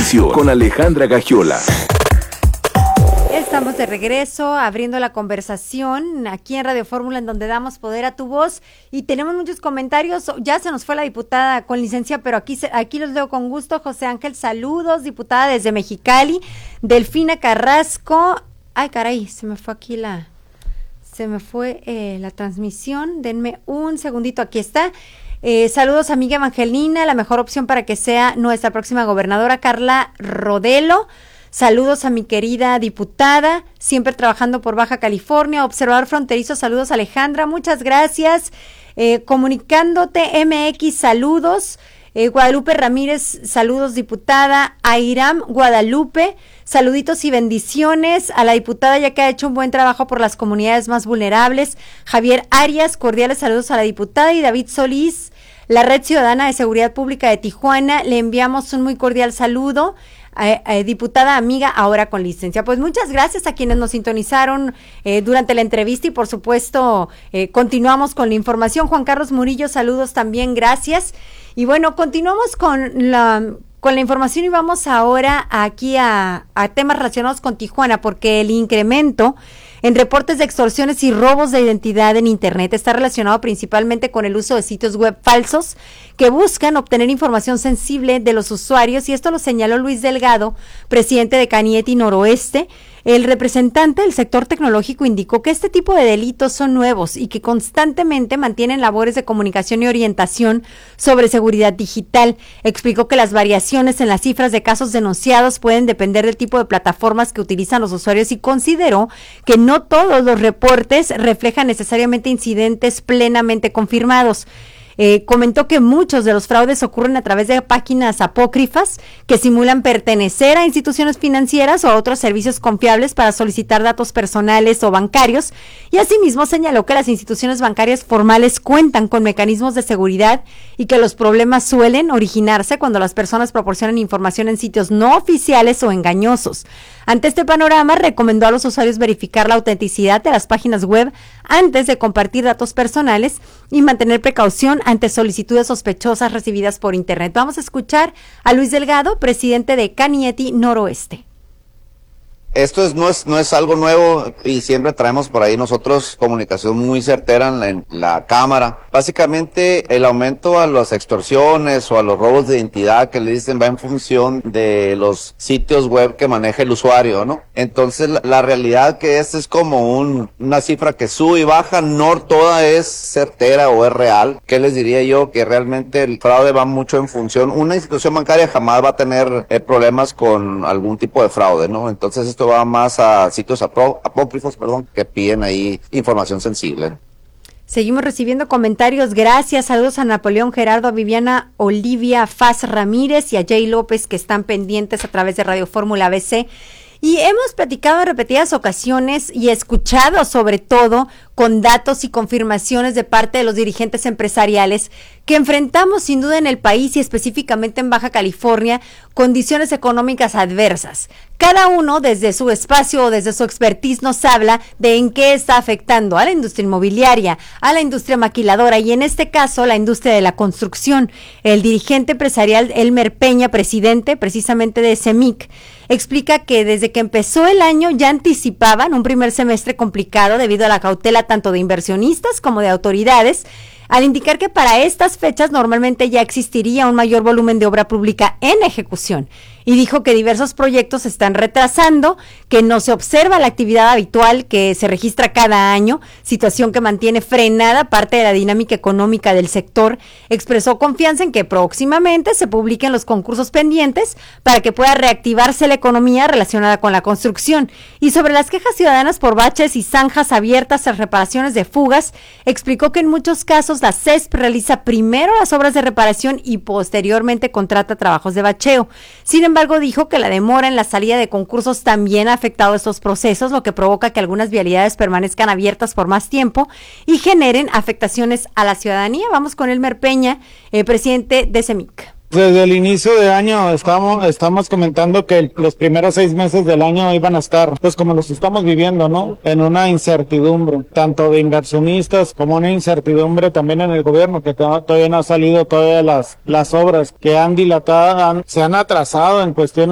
Inicio con Alejandra Gagiola. Estamos de regreso abriendo la conversación aquí en Radio Fórmula, en donde damos poder a tu voz, y tenemos muchos comentarios. Ya se nos fue la diputada con licencia, pero aquí los leo con gusto. José Ángel, saludos, diputada desde Mexicali. Delfina Carrasco, ay caray, se me fue la transmisión, denme un segundito, aquí está. Saludos amiga Evangelina, la mejor opción para que sea nuestra próxima gobernadora, Carla Rodelo. Saludos a mi querida diputada, siempre trabajando por Baja California, observador fronterizo, saludos Alejandra, muchas gracias. Comunicándote MX, saludos. Guadalupe Ramírez, saludos diputada. Airam Guadalupe, saluditos y bendiciones a la diputada, ya que ha hecho un buen trabajo por las comunidades más vulnerables. Javier Arias, cordiales saludos a la diputada. Y David Solís, la Red Ciudadana de Seguridad Pública de Tijuana, le enviamos un muy cordial saludo. Diputada amiga, ahora con licencia. Pues muchas gracias a quienes nos sintonizaron durante la entrevista, y por supuesto continuamos con la información. Juan Carlos Murillo, saludos también, gracias. Y bueno, continuamos con la información, y vamos ahora aquí a temas relacionados con Tijuana, porque el incremento en reportes de extorsiones y robos de identidad en Internet está relacionado principalmente con el uso de sitios web falsos que buscan obtener información sensible de los usuarios, y esto lo señaló Luis Delgado, presidente de Canieti Noroeste. El representante del sector tecnológico indicó que este tipo de delitos son nuevos y que constantemente mantienen labores de comunicación y orientación sobre seguridad digital. Explicó que las variaciones en las cifras de casos denunciados pueden depender del tipo de plataformas que utilizan los usuarios, y consideró que no todos los reportes reflejan necesariamente incidentes plenamente confirmados. Comentó que muchos de los fraudes ocurren a través de páginas apócrifas que simulan pertenecer a instituciones financieras o a otros servicios confiables para solicitar datos personales o bancarios, y asimismo señaló que las instituciones bancarias formales cuentan con mecanismos de seguridad y que los problemas suelen originarse cuando las personas proporcionan información en sitios no oficiales o engañosos. Ante este panorama, recomendó a los usuarios verificar la autenticidad de las páginas web antes de compartir datos personales y mantener precaución ante solicitudes sospechosas recibidas por Internet. Vamos a escuchar a Luis Delgado, presidente de Canieti Noroeste. Esto no es algo nuevo, y siempre traemos por ahí nosotros comunicación muy certera en la Cámara. Básicamente el aumento a las extorsiones o a los robos de identidad que le dicen va en función de los sitios web que maneja el usuario, ¿no? Entonces la realidad que es como una cifra que sube y baja, no toda es certera o es real. ¿Qué les diría yo? Que realmente el fraude va mucho en función. Una institución bancaria jamás va a tener problemas con algún tipo de fraude, ¿no? Entonces esto va más a sitios apócrifos, que piden ahí información sensible. Seguimos recibiendo comentarios, gracias, saludos a Napoleón Gerardo, a Viviana Olivia Faz Ramírez y a Jay López, que están pendientes a través de Radio Fórmula ABC. Y hemos platicado en repetidas ocasiones y escuchado sobre todo con datos y confirmaciones de parte de los dirigentes empresariales que enfrentamos sin duda en el país y específicamente en Baja California condiciones económicas adversas. Cada uno desde su espacio o desde su expertise nos habla de en qué está afectando a la industria inmobiliaria, a la industria maquiladora y en este caso la industria de la construcción. El dirigente empresarial Elmer Peña, presidente precisamente de CEMIC, explica que desde que empezó el año ya anticipaban un primer semestre complicado debido a la cautela tanto de inversionistas como de autoridades, al indicar que para estas fechas normalmente ya existiría un mayor volumen de obra pública en ejecución. Y dijo que diversos proyectos se están retrasando, que no se observa la actividad habitual que se registra cada año, situación que mantiene frenada parte de la dinámica económica del sector. Expresó confianza en que próximamente se publiquen los concursos pendientes para que pueda reactivarse la economía relacionada con la construcción. Y sobre las quejas ciudadanas por baches y zanjas abiertas a reparaciones de fugas, explicó que en muchos casos la CESP realiza primero las obras de reparación y posteriormente contrata trabajos de bacheo. Sin embargo, dijo que la demora en la salida de concursos también ha afectado estos procesos, lo que provoca que algunas vialidades permanezcan abiertas por más tiempo y generen afectaciones a la ciudadanía. Vamos con Elmer Peña, presidente de CEMIC. Desde el inicio de año estamos comentando que los primeros 6 meses del año iban a estar, pues como los estamos viviendo, ¿no? En una incertidumbre, tanto de inversionistas como una incertidumbre también en el gobierno, que todavía no ha salido todas las obras que han dilatado, se han atrasado en cuestiones